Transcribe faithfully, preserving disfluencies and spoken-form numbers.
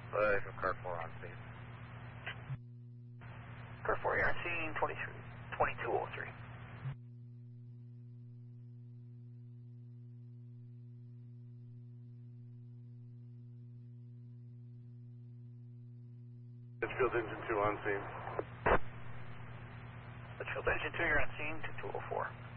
Uh, car four on scene. Car four, you're on scene twenty-three, twenty-two oh three. Litchfield Engine two on scene. Litchfield Engine two, you're on scene, two two oh four.